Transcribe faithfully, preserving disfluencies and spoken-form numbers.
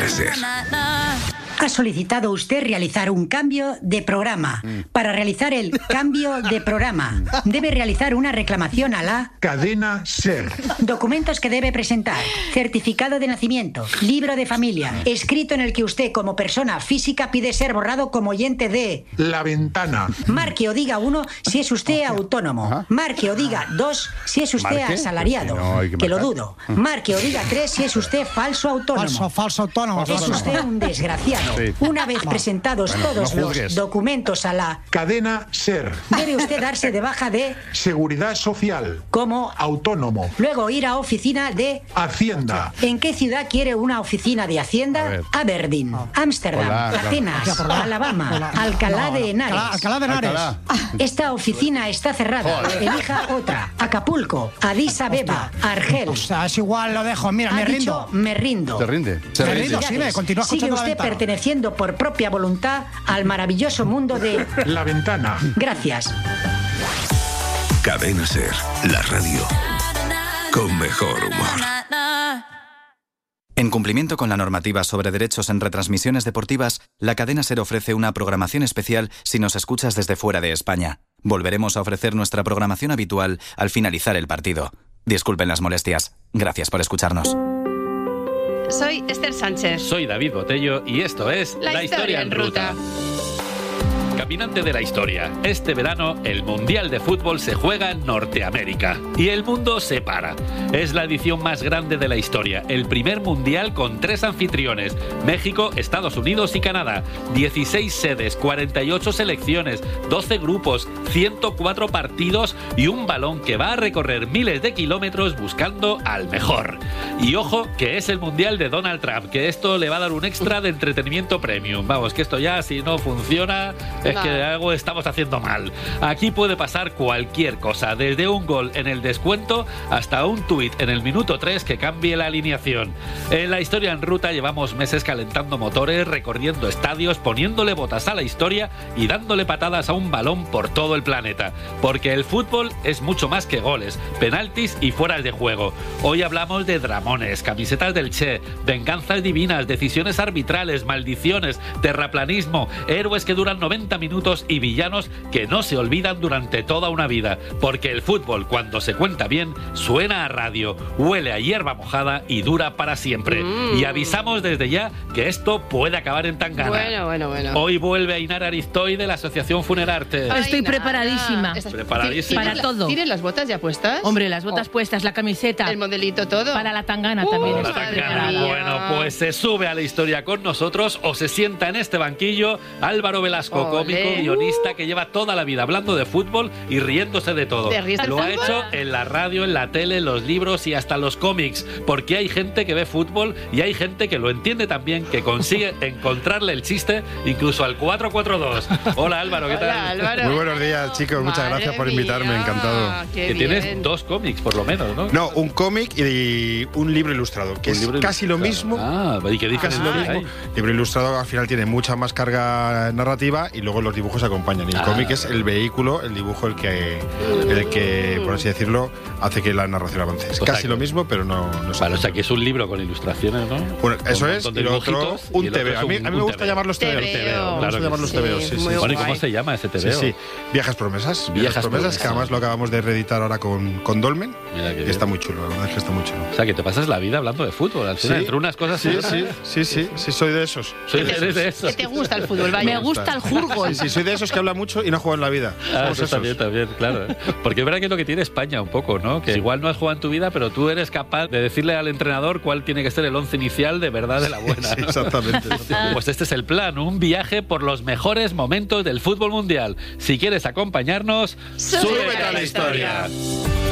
Cadena SER. Ha solicitado usted realizar un cambio de programa. Para realizar el cambio de programa, debe realizar una reclamación a la Cadena SER. Documentos que debe presentar: certificado de nacimiento, libro de familia, escrito en el que usted como persona física pide ser borrado como oyente de La Ventana. Marque o diga uno si es usted autónomo. Marque o diga dos si es usted ¿Marque? asalariado. Pues si no, hay que que lo marcar. dudo. Marque o diga tres si es usted falso autónomo. Falso, falso autónomo. Es falso. usted un desgraciado. Sí. Una vez presentados Bueno, todos no los juzgues. documentos a la Cadena SER. debe usted darse de baja de Seguridad Social. como Autónomo. luego ir a oficina de Hacienda. ¿En qué ciudad quiere una oficina de A Hacienda? ver. Aberdeen, Ámsterdam, Hola, claro. Atenas, Ya, por la- Alabama, por la- Alcalá no, de no. Henares. Alcalá, Alcalá de Henares. Alcalá. Esta oficina está cerrada. Joder. Elija otra. Acapulco, Addis Abeba, Argel. O sea, es igual, lo dejo. Mira, Ha me dicho, rindo. me rindo. Se rinde. Se Me rinde. rindo, sí, ve, continúa Sigue escuchando La usted Ventana. perteneciendo por propia voluntad al maravilloso mundo de... La Ventana. Gracias. Cadena SER, la radio con mejor humor. En cumplimiento con la normativa sobre derechos en retransmisiones deportivas, la cadena SER ofrece una programación especial si nos escuchas desde fuera de España. Volveremos a ofrecer nuestra programación habitual al finalizar el partido. Disculpen las molestias. Gracias por escucharnos. Soy Esther Sánchez. Soy David Botello y esto es La Historia en Ruta. Caminante de la historia. Este verano el Mundial de Fútbol se juega en Norteamérica y el mundo se para. Es la edición más grande de la historia, el primer Mundial con tres anfitriones: México, Estados Unidos y Canadá. dieciséis sedes, cuarenta y ocho selecciones, doce grupos, ciento cuatro partidos y un balón que va a recorrer miles de kilómetros buscando al mejor. Y ojo que es el Mundial de Donald Trump, que esto le va a dar un extra de entretenimiento premium. Vamos, que esto ya si no funciona es Nah. que algo estamos haciendo mal. Aquí puede pasar cualquier cosa, desde un gol en el descuento hasta un tuit en el minuto tres que cambie la alineación. En la Historia en Ruta llevamos meses calentando motores, recorriendo estadios, poniéndole botas a la historia y dándole patadas a un balón por todo el planeta. Porque el fútbol es mucho más que goles, penaltis y fueras de juego. Hoy hablamos de dramones, camisetas del Che, venganzas divinas, decisiones arbitrales, maldiciones, terraplanismo, héroes que duran noventa minutos y villanos que no se olvidan durante toda una vida. Porque el fútbol, cuando se cuenta bien, suena a radio, huele a hierba mojada y dura para siempre. Mm. Y avisamos desde ya que esto puede acabar en tangana. Bueno, bueno, bueno. Hoy vuelve Ainara Aristoy de la Asociación Funerarte. Ay, Estoy nada. preparadísima. Estás- Preparadísima. ¿Tienes Para la- todo. ¿Tienes las botas ya puestas? Hombre, las botas Oh, puestas, la camiseta. el modelito todo. Para la tangana Uh, también. La estoy madre tangana. preparada. mía. Bueno, pues se sube a la historia con nosotros o se sienta en este banquillo Álvaro Velasco, Olé. cómico, guionista, que lleva toda la vida hablando de fútbol y riéndose de todo. ¿Te ríes del Lo ha fútbol? hecho en la radio, en la tele, en los libros y hasta los cómics, porque hay gente que ve fútbol y hay gente que lo entiende también, que consigue encontrarle el chiste incluso al cuatro cuatro dos. Hola Álvaro, ¿qué tal? Hola, Álvaro. Muy buenos días, chicos. Muchas Madre gracias por invitarme. mía, Encantado. qué Que bien. tienes dos cómics, por lo menos, ¿no? No, un cómic y un libro ilustrado, que Un es libro casi lo ilustrado. mismo. Ah, ¿y qué Casi lo diferencia mismo. hay? El libro ilustrado al final tiene mucha más carga narrativa y luego los dibujos acompañan. Y el Ah, cómic es el vehículo, el dibujo el que, el que, por así decirlo, hace que la narración avance. Es O sea casi que- lo mismo, pero no, no es Vale, o sea que es un libro con ilustraciones, ¿no? Bueno, Con eso un es, montón de y lo otro, dibujitos, y un el otro T V. es A mí, un- a mí un me gusta T V. llamarlos T V. Te veo. Me Claro gusta que llamarlos sí. T V, sí, sí, Muy sí. Bueno, ¿y guay. cómo se llama ese T V? Sí, sí. Viejas promesas. Viejas Viejas promesas, promesas. que además lo acabamos de reeditar ahora con, con Dolmen. Mira qué Y bien. está muy chulo, la verdad es que está muy chulo. O sea, que te pasas la vida hablando de fútbol. Al final, Sí. entre unas cosas y Sí, otras. sí, sí, sí, sí, soy de esos. Soy ¿Qué te- eres de ¿Qué esos. te gusta el fútbol? Vaya. Me gusta el fútbol. Sí, sí, soy de esos que habla mucho y no juega en la vida. Ah, Somos eso esos. también, también, claro. ¿eh? Porque es verdad que es lo que tiene España un poco, ¿no? Que igual no has jugado en tu vida, pero tú eres capaz de decirle al entrenador cuál tiene que ser el once inicial de verdad de la buena, Sí, ¿no? exactamente. exactamente. Pues este es el plan, un viaje por los mejores momentos del fútbol mundial. Si quieres acompañarnos, Súbete súbete a la historia.